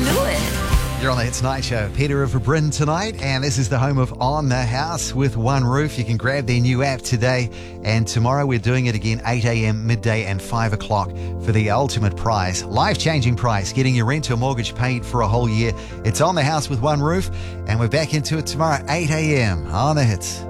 knew it. You're on the Hits Night Show. Peter of Bryn tonight, and this is the home of On the House with One Roof. You can grab their new app today, and tomorrow we're doing it again, 8 a.m, midday and 5 o'clock for the ultimate prize, life-changing prize, getting your rent or mortgage paid for a whole year. It's On the House with One Roof, and we're back into it tomorrow, 8 a.m. on the Hits.